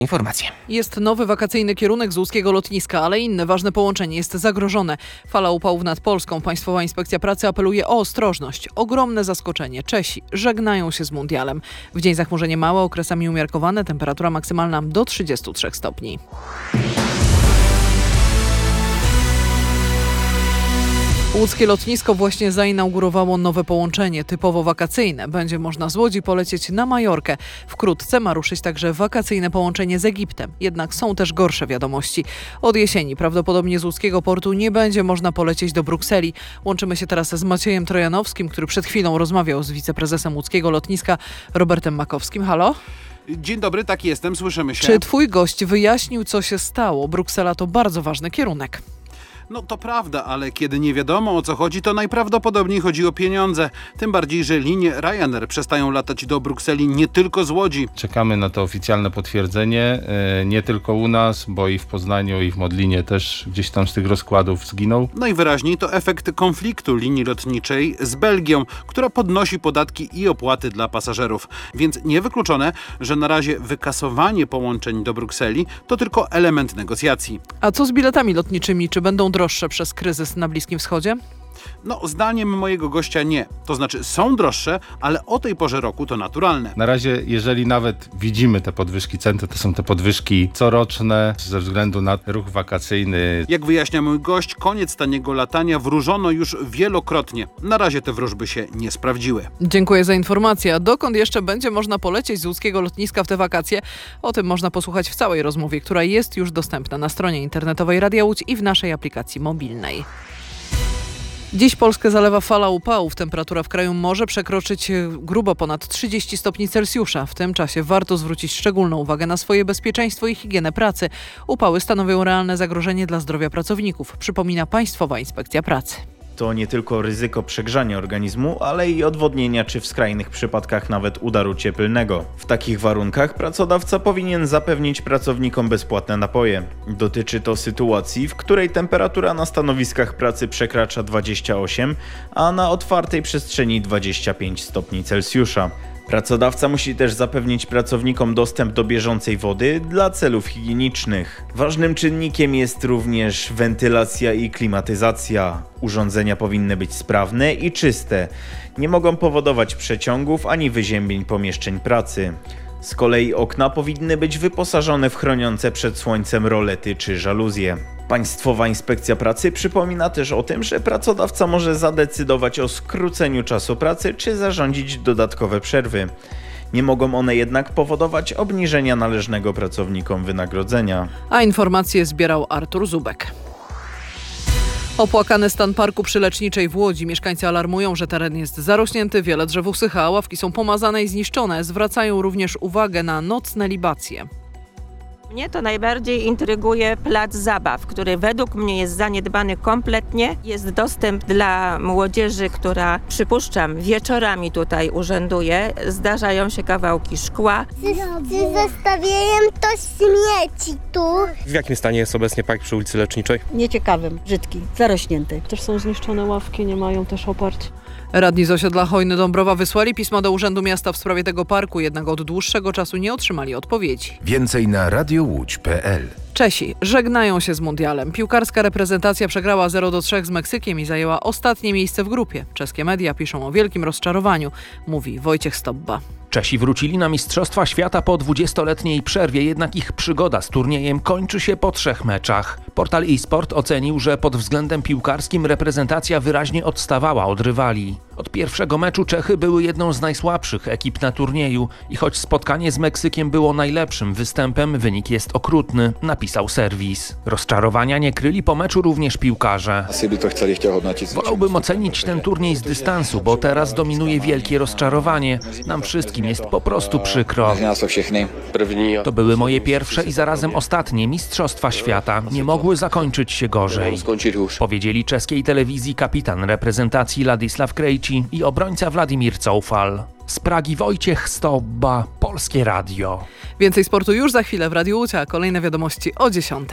Informacje. Jest nowy wakacyjny kierunek z łódzkiego lotniska, ale inne ważne połączenie jest zagrożone. Fala upałów nad Polską. Państwowa Inspekcja Pracy apeluje o ostrożność. Ogromne zaskoczenie. Czesi żegnają się z mundialem. W dzień zachmurzenie małe, okresami umiarkowane, temperatura maksymalna do 33 stopni. Łódzkie lotnisko właśnie zainaugurowało nowe połączenie, typowo wakacyjne. Będzie można z Łodzi polecieć na Majorkę. Wkrótce ma ruszyć także wakacyjne połączenie z Egiptem. Jednak są też gorsze wiadomości. Od jesieni prawdopodobnie z łódzkiego portu nie będzie można polecieć do Brukseli. Łączymy się teraz z Maciejem Trojanowskim, który przed chwilą rozmawiał z wiceprezesem łódzkiego lotniska Robertem Makowskim. Halo? Dzień dobry, tak jestem, słyszymy się. Czy twój gość wyjaśnił, co się stało? Bruksela to bardzo ważny kierunek. No to prawda, ale kiedy nie wiadomo o co chodzi, to najprawdopodobniej chodzi o pieniądze. Tym bardziej, że linie Ryanair przestają latać do Brukseli nie tylko z Łodzi. Czekamy na to oficjalne potwierdzenie, nie tylko u nas, bo i w Poznaniu, i w Modlinie też gdzieś tam z tych rozkładów zginął. Najwyraźniej to efekt konfliktu linii lotniczej z Belgią, która podnosi podatki i opłaty dla pasażerów. Więc niewykluczone, że na razie wykasowanie połączeń do Brukseli to tylko element negocjacji. A co z biletami lotniczymi? Czy będą droższe przez kryzys na Bliskim Wschodzie? No, zdaniem mojego gościa nie. To znaczy są droższe, ale o tej porze roku to naturalne. Na razie, jeżeli nawet widzimy te podwyżki cen, to są te podwyżki coroczne ze względu na ruch wakacyjny. Jak wyjaśnia mój gość, koniec taniego latania wróżono już wielokrotnie. Na razie te wróżby się nie sprawdziły. Dziękuję za informację. A dokąd jeszcze będzie można polecieć z łódzkiego lotniska w te wakacje? O tym można posłuchać w całej rozmowie, która jest już dostępna na stronie internetowej Radia Łódź i w naszej aplikacji mobilnej. Dziś Polskę zalewa fala upałów. Temperatura w kraju może przekroczyć grubo ponad 30 stopni Celsjusza. W tym czasie warto zwrócić szczególną uwagę na swoje bezpieczeństwo i higienę pracy. Upały stanowią realne zagrożenie dla zdrowia pracowników, przypomina Państwowa Inspekcja Pracy. To nie tylko ryzyko przegrzania organizmu, ale i odwodnienia czy w skrajnych przypadkach nawet udaru cieplnego. W takich warunkach pracodawca powinien zapewnić pracownikom bezpłatne napoje. Dotyczy to sytuacji, w której temperatura na stanowiskach pracy przekracza 28, a na otwartej przestrzeni 25 stopni Celsjusza. Pracodawca musi też zapewnić pracownikom dostęp do bieżącej wody dla celów higienicznych. Ważnym czynnikiem jest również wentylacja i klimatyzacja. Urządzenia powinny być sprawne i czyste. Nie mogą powodować przeciągów ani wyziębień pomieszczeń pracy. Z kolei okna powinny być wyposażone w chroniące przed słońcem rolety czy żaluzje. Państwowa Inspekcja Pracy przypomina też o tym, że pracodawca może zadecydować o skróceniu czasu pracy czy zarządzić dodatkowe przerwy. Nie mogą one jednak powodować obniżenia należnego pracownikom wynagrodzenia. A informacje zbierał Artur Zubek. Opłakany stan parku przy Leczniczej w Łodzi. Mieszkańcy alarmują, że teren jest zarośnięty, wiele drzew usycha, a ławki są pomazane i zniszczone. Zwracają również uwagę na nocne libacje. Mnie to najbardziej intryguje plac zabaw, który według mnie jest zaniedbany kompletnie. Jest dostęp dla młodzieży, która, przypuszczam, wieczorami tutaj urzęduje. Zdarzają się kawałki szkła. Zostawiają to śmieci tu. W jakim stanie jest obecnie park przy ulicy Leczniczej? Nieciekawym, brzydki, zarośnięty. Też są zniszczone ławki, nie mają też oparć. Radni z osiedla Hojny Dąbrowa wysłali pismo do Urzędu Miasta w sprawie tego parku, jednak od dłuższego czasu nie otrzymali odpowiedzi. Więcej na radiołódź.pl. Czesi żegnają się z mundialem. Piłkarska reprezentacja przegrała 0-3 z Meksykiem i zajęła ostatnie miejsce w grupie. Czeskie media piszą o wielkim rozczarowaniu, mówi Wojciech Stobba. Czesi wrócili na Mistrzostwa Świata po 20-letniej przerwie, jednak ich przygoda z turniejem kończy się po 3 meczach. Portal eSport ocenił, że pod względem piłkarskim reprezentacja wyraźnie odstawała od rywali. Od pierwszego meczu Czechy były jedną z najsłabszych ekip na turnieju i choć spotkanie z Meksykiem było najlepszym występem, wynik jest okrutny, napisał serwis. Rozczarowania nie kryli po meczu również piłkarze. Wolałbym ocenić ten turniej z dystansu, bo teraz dominuje wielkie rozczarowanie. Nam wszystkim jest po prostu przykro. To były moje pierwsze i zarazem ostatnie Mistrzostwa Świata. Nie mogły zakończyć się gorzej, powiedzieli czeskiej telewizji kapitan reprezentacji Ladisław Krejci i obrońca Władimir Coufal. Z Pragi Wojciech Stobba, Polskie Radio. Więcej sportu już za chwilę w Radiu Łódź, a kolejne wiadomości o 10:00.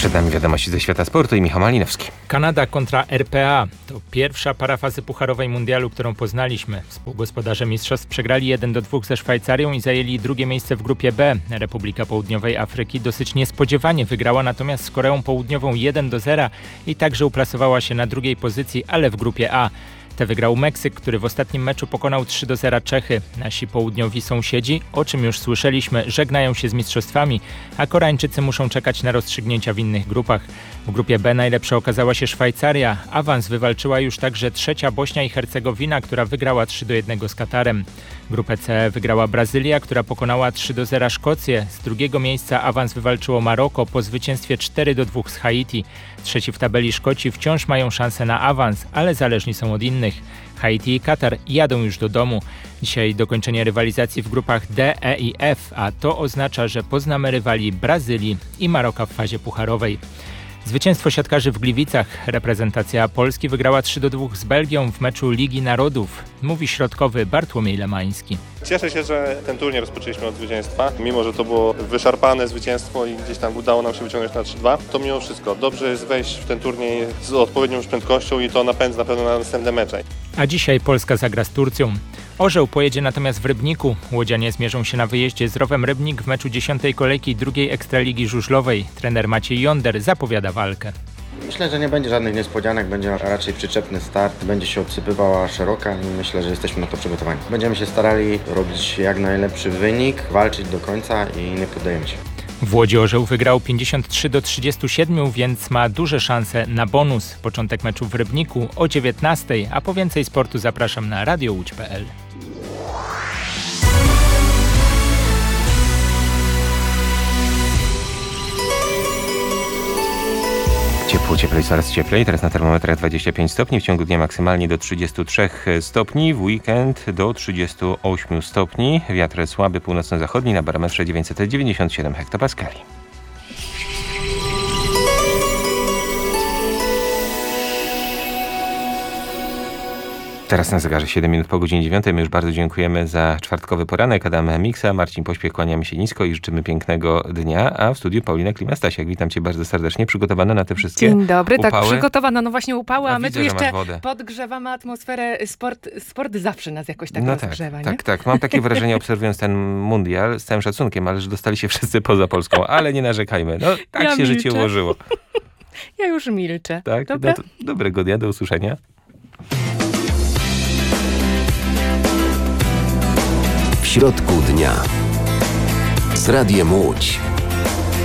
Przed nami wiadomości ze świata sportu i Michał Malinowski. Kanada kontra RPA to pierwsza para fazy pucharowej mundialu, którą poznaliśmy. Współgospodarze mistrzostw przegrali 1-2 ze Szwajcarią i zajęli drugie miejsce w grupie B. Republika Południowej Afryki dosyć niespodziewanie wygrała natomiast z Koreą Południową 1-0 i także uplasowała się na drugiej pozycji, ale w grupie A. Tę wygrał Meksyk, który w ostatnim meczu pokonał 3-0 Czechy. Nasi południowi sąsiedzi, o czym już słyszeliśmy, żegnają się z mistrzostwami, a Koreańczycy muszą czekać na rozstrzygnięcia w innych grupach. W grupie B najlepsza okazała się Szwajcaria. Awans wywalczyła już także trzecia Bośnia i Hercegowina, która wygrała 3-1 z Katarem. Grupę C wygrała Brazylia, która pokonała 3-0 Szkocję. Z drugiego miejsca awans wywalczyło Maroko po zwycięstwie 4-2 z Haiti. Trzeci w tabeli Szkoci wciąż mają szansę na awans, ale zależni są od innych. Haiti i Katar jadą już do domu. Dzisiaj dokończenie rywalizacji w grupach D, E i F, a to oznacza, że poznamy rywali Brazylii i Maroka w fazie pucharowej. Zwycięstwo siatkarzy w Gliwicach. Reprezentacja Polski wygrała 3-2 z Belgią w meczu Ligi Narodów. Mówi środkowy Bartłomiej Lemański. Cieszę się, że ten turniej rozpoczęliśmy od zwycięstwa. Mimo że to było wyszarpane zwycięstwo i gdzieś tam udało nam się wyciągnąć na 3-2, to mimo wszystko dobrze jest wejść w ten turniej z odpowiednią już prędkością i to napędzi na pewno na następne mecze. A dzisiaj Polska zagra z Turcją. Orzeł pojedzie natomiast w Rybniku. Łodzianie zmierzą się na wyjeździe z Rowem Rybnik w meczu 10. kolejki drugiej Ekstraligi Żużlowej. Trener Maciej Jonder zapowiada walkę. Myślę, że nie będzie żadnych niespodzianek, będzie raczej przyczepny start, będzie się odsypywała szeroka i myślę, że jesteśmy na to przygotowani. Będziemy się starali robić jak najlepszy wynik, walczyć do końca i nie poddajemy się. W Łodzi Orzeł wygrał 53-37, więc ma duże szanse na bonus. Początek meczu w Rybniku o 19:00, a po więcej sportu zapraszam na radiołódź.pl. Cieplej, coraz cieplej. Teraz na termometrach 25 stopni, w ciągu dnia maksymalnie do 33 stopni, w weekend do 38 stopni. Wiatr słaby północno-zachodni na barometrze 997 hektopaskali. Teraz na zegarze 7 minut po godzinie 9. My już bardzo dziękujemy za czwartkowy poranek. Adam Miksa, Marcin Pośpiech, kłaniamy się nisko i życzymy pięknego dnia. A w studiu Paulina Klima-Stasiak. Witam Cię bardzo serdecznie. Przygotowana na te wszystkie Dzień dobry, upały? Tak, przygotowana. No właśnie upały, a my widzę, tu jeszcze wodę. podgrzewamy atmosferę. Sport zawsze nas jakoś tak rozgrzewa, nie? Tak. Mam takie wrażenie, obserwując ten mundial, z całym szacunkiem, ale że dostali się wszyscy poza Polską. Ale nie narzekajmy. No tak ja się milczę. życie ułożyło. Ja już milczę. Tak? Dobra? No dobrego dnia, do usłyszenia. W środku dnia z Radiem Łódź.